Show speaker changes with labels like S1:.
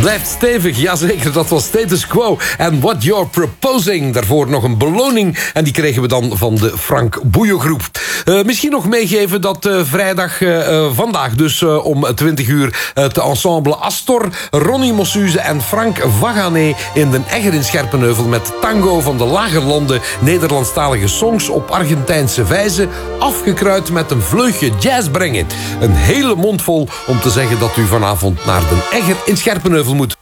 S1: Blijft stevig, jazeker, dat was Status Quo. En What You're Proposing. Daarvoor nog een beloning. En die kregen we dan van de Frank Boeien Groep. Misschien nog meegeven dat vandaag dus om 20 uur... het ensemble Astor, Ronnie Mossuze en Frank Vagané... in Den Egger in Scherpenheuvel met tango van de Lagerlanden... Nederlandstalige songs op Argentijnse wijze... afgekruid met een vleugje jazz brengen. Een hele mond vol om te zeggen dat u vanavond naar Den Egger in Scherpenheuvel moet.